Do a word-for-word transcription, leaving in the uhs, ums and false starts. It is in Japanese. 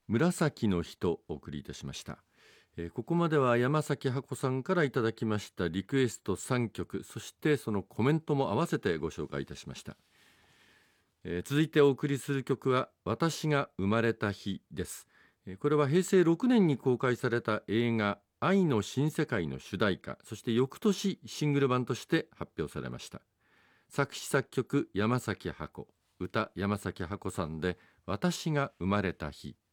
紫の日とお送りいたしました。えーここまでは山崎箱さんからいただきましたリクエストさんきょく、そしてそのコメントも合わせてご紹介いたしました。えー続いてお送りする曲は私が生まれた日です。えーこれはへいせいろくねんに公開された映画愛の新世界の主題歌、そして翌年シングル版として発表されました。作詞作曲山崎箱、歌山崎箱さんで私が生まれた日。